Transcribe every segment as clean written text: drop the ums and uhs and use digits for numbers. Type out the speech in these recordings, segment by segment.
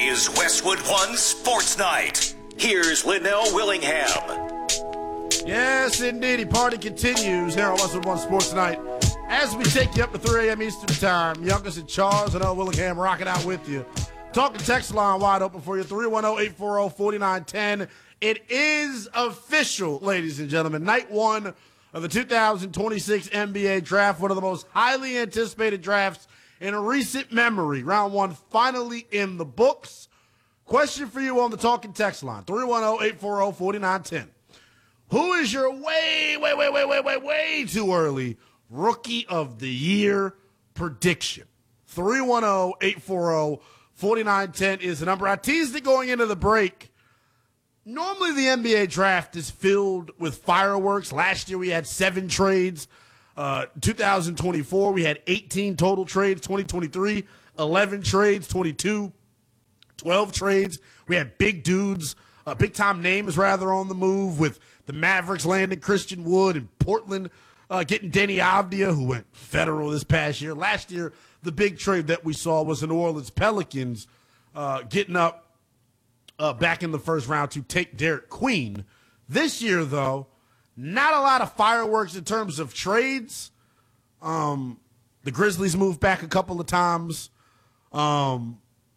is Westwood One Sports Night. Here's Linnell Willingham. Yes, indeed. Party continues here on Westwood One Sports Night. As we take you up to 3 a.m. Eastern Time, Youngest and Charles and L. Willingham rocking out with you. Talking text line wide open for you, 310-840-4910. It is official, ladies and gentlemen. Night one of the 2026 NBA Draft, one of the most highly anticipated drafts in recent memory. Round one finally in the books. Question for you on the talking text line, 310-840-4910. Who is your way too early Rookie of the Year prediction? 310-840-4910 is the number. I teased it going into the break. Normally the NBA draft is filled with fireworks. Last year we had 7 trades. 2024 we had 18 total trades. 2023, 11 trades. 22, 12 trades. We had big dudes, big-time names rather, on the move, with the Mavericks landing Christian Wood and Portland getting Denny Avdia, who went federal this past year. Last year, the big trade that we saw was the New Orleans Pelicans getting up back in the first round to take Derek Queen. This year, though, not a lot of fireworks in terms of trades. The Grizzlies moved back a couple of times. And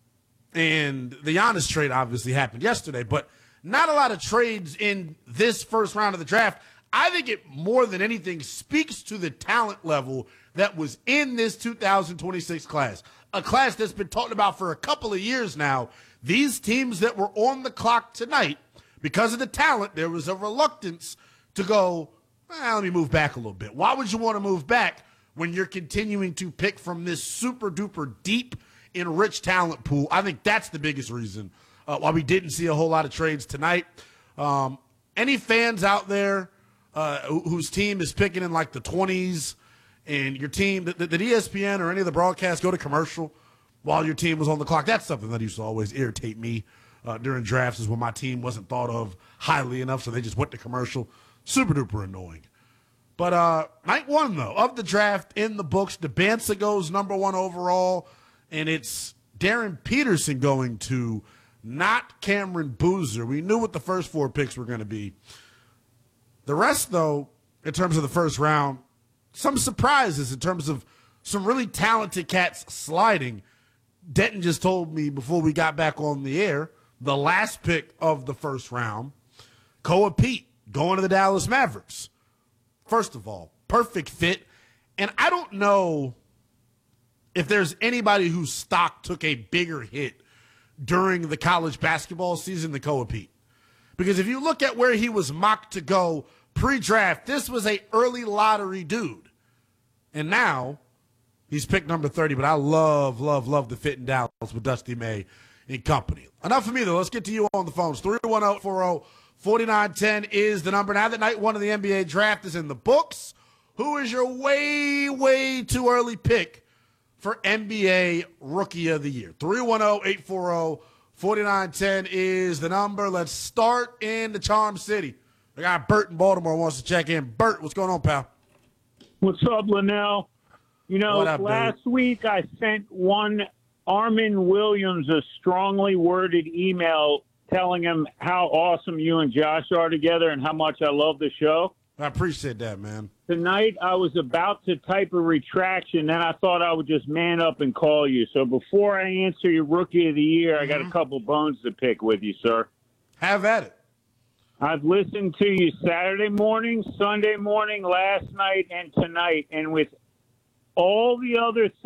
the Giannis trade obviously happened yesterday, but not a lot of trades in this first round of the draft. I think it, more than anything, speaks to the talent level that was in this 2026 class, a class that's been talked about for a couple of years now. These teams that were on the clock tonight, because of the talent, there was a reluctance to go, let me move back a little bit. Why would you want to move back when you're continuing to pick from this super-duper deep, enriched talent pool? I think that's the biggest reason why we didn't see a whole lot of trades tonight. Any fans out there whose team is picking in like the 20s, and your team, did ESPN or any of the broadcasts go to commercial while your team was on the clock? That's something that used to always irritate me during drafts, is when my team wasn't thought of highly enough, so they just went to commercial. Super duper annoying. But night one, though, of the draft in the books. DeBansa goes number 1 overall, and it's Darren Peterson going to, not Cameron Boozer. We knew what the first 4 picks were going to be. The rest, though, in terms of the first round, some surprises in terms of some really talented cats sliding. Denton just told me before we got back on the air, the last pick of the first round, Koa Pete going to the Dallas Mavericks. First of all, perfect fit. And I don't know if there's anybody whose stock took a bigger hit during the college basketball season than Koa Pete. Because if you look at where he was mocked to go pre-draft, this was a early lottery dude. And now he's picked number 30, but I love the fit in Dallas with Dusty May and company. Enough for me, though. Let's get to you on the phones. 310-840-4910 is the number. Now that night one of the NBA draft is in the books, who is your way too early pick for NBA Rookie of the Year? 310-840-4910 is the number. Let's start in the Charm City. I got Bert in Baltimore wants to check in. Bert, what's going on, pal? What's up, Linnell? You know, last week I sent one Armin Williams a strongly worded email telling him how awesome you and Josh are together and how much I love the show. I appreciate that, man. Tonight I was about to type a retraction, then I thought I would just man up and call you. So before I answer your Rookie of the Year, I got a couple bones to pick with you, sir. Have at it. I've listened to you Saturday morning, Sunday morning, last night, and tonight, and with all the other